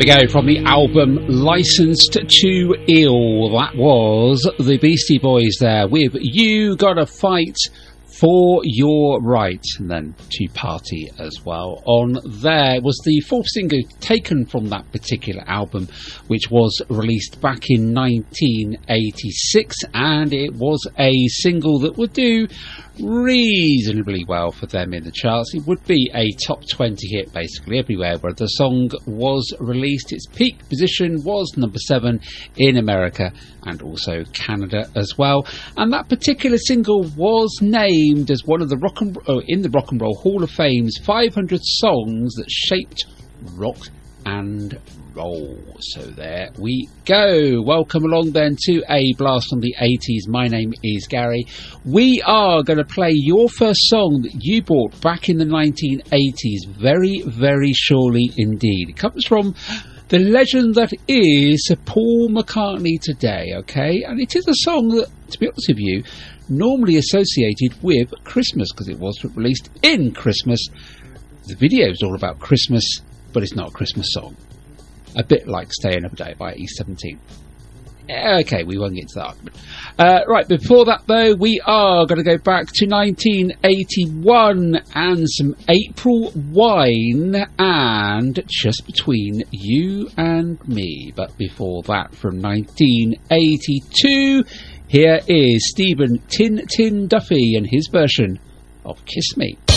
we go, from the album Licensed to Ill. That was the Beastie Boys there with You Gotta Fight for Your Right, and then To Party as well. On there was the fourth single taken from that particular album, which was released back in 1986, and it was a single that would do reasonably well for them in the charts. It would be a top 20 hit basically everywhere where the song was released. Its peak position was number 7 in America and also Canada as well, and that particular single was named as one of the in the Rock and Roll Hall of Fame's 500 songs that shaped rock and roll. So there we go. Welcome along then to A Blast from the 80s. My name is Gary. We are going to play your first song that you bought back in the 1980s. Very, very surely indeed. It comes from the legend that is Paul McCartney today, okay? And it is a song that, to be honest with you, normally associated with Christmas because it was released in Christmas. The video is all about Christmas, but it's not a Christmas song. A bit like Stay Another Day by E17. Okay, we won't get to that argument. Right, before that though, we are going to go back to 1981 and some April Wine and Just Between You and Me. But before that, from 1982, here is Stephen Tin Tin Duffy and his version of Kiss Me.